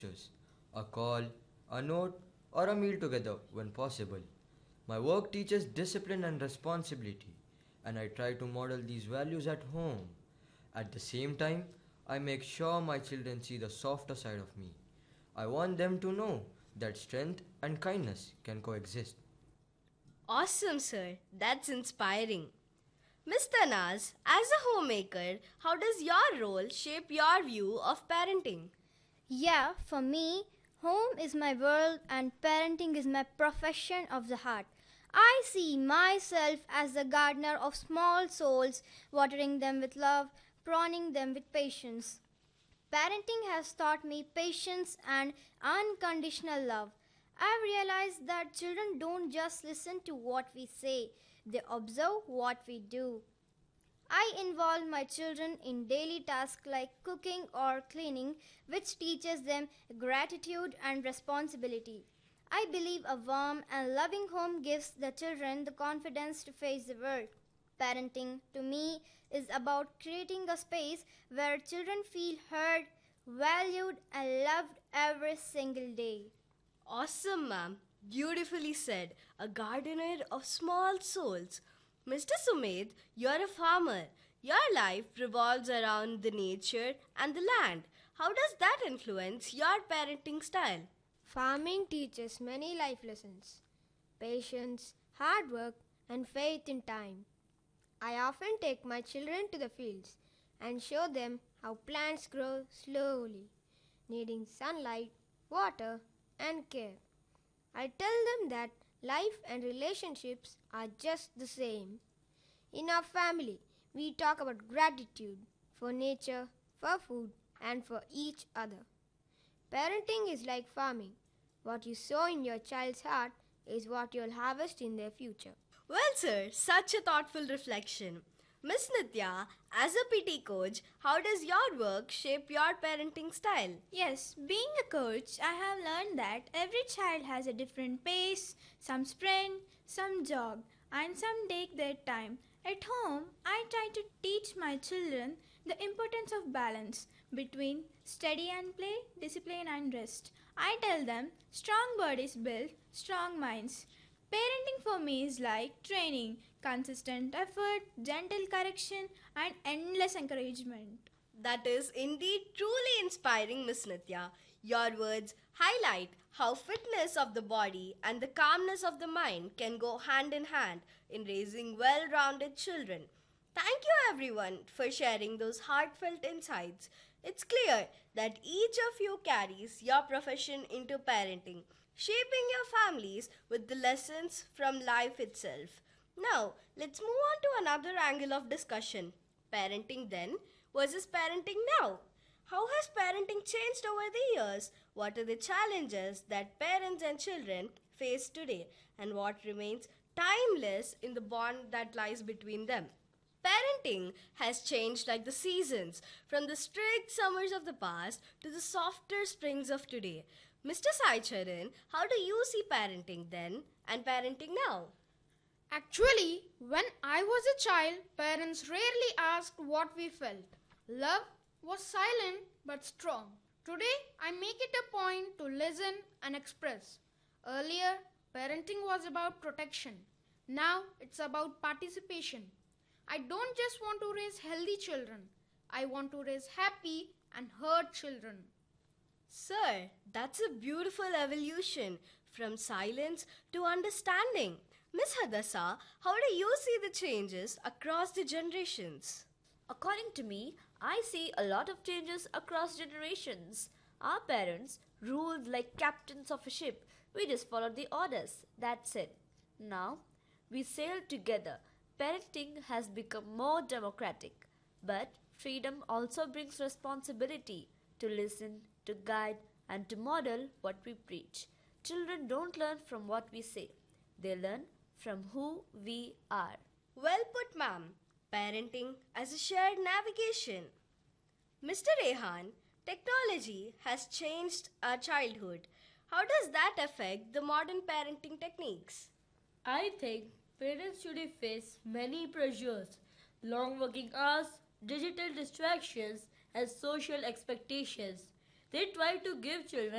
gestures, a call, a note, or a meal together when possible. My work teaches discipline and responsibility, and I try to model these values at home. At the same time, I make sure my children see the softer side of me. I want them to know that strength and kindness can coexist. Awesome, sir. That's inspiring. Mr. Naz, as a homemaker, how does your role shape your view of parenting? Yeah, for me, home is my world and parenting is my profession of the heart. I see myself as the gardener of small souls, watering them with love, pruning them with patience. Parenting has taught me patience and unconditional love. I've realized that children don't just listen to what we say, they observe what we do. I involve my children in daily tasks like cooking or cleaning, which teaches them gratitude and responsibility. I believe a warm and loving home gives the children the confidence to face the world. Parenting, to me, is about creating a space where children feel heard, valued, and loved every single day. Awesome, ma'am. Beautifully said. A gardener of small souls. Mr. Sumedh, you're a farmer. Your life revolves around the nature and the land. How does that influence your parenting style? Farming teaches many life lessons: patience, hard work, and faith in time. I often take my children to the fields and show them how plants grow slowly, needing sunlight, water, and care. I tell them that life and relationships are just the same. In our family, we talk about gratitude for nature, for food, and for each other. Parenting is like farming. What you sow in your child's heart is what you'll harvest in their future. Well, sir, such a thoughtful reflection. Miss Nitya, as a PT coach, how does your work shape your parenting style? Yes, being a coach, I have learned that every child has a different pace. Some sprint, some jog, and some take their time. At home, I try to teach my children the importance of balance between study and play, discipline and rest. I tell them strong bodies build strong minds. Parenting for me is like training, consistent effort, gentle correction, and endless encouragement. That is indeed truly inspiring, Miss Nitya. Your words highlight how fitness of the body and the calmness of the mind can go hand in hand in raising well rounded children. Thank you, everyone, for sharing those heartfelt insights. It's clear that each of you carries your profession into parenting, shaping your families with the lessons from life itself. Now, let's move on to another angle of discussion: parenting then versus parenting now. How has parenting changed over the years? What are the challenges that parents and children face today? And what remains timeless in the bond that lies between them? Parenting has changed like the seasons, from the strict summers of the past to the softer springs of today. Mr. Sai Charan, how do you see parenting then and parenting now? Actually, when I was a child, parents rarely asked what we felt. Love was silent but strong. Today, I make it a point to listen and express. Earlier, parenting was about protection. Now, it's about participation. I don't just want to raise healthy children, I want to raise happy and heard children. Sir, that's a beautiful evolution from silence to understanding. Miss Hadassa, how do you see the changes across the generations? According to me, I see a lot of changes across generations. Our parents ruled like captains of a ship. We just followed the orders. That's it. Now, we sail together. Parenting has become more democratic. But freedom also brings responsibility to listen, to guide, and to model what we preach. Children don't learn from what we say, they learn from who we are. Well put, ma'am. Parenting as a shared navigation. Mr. Rehan, technology has changed our childhood. How does that affect the modern parenting techniques? I think parents today face many pressures: long working hours, digital distractions, and social expectations. They try to give children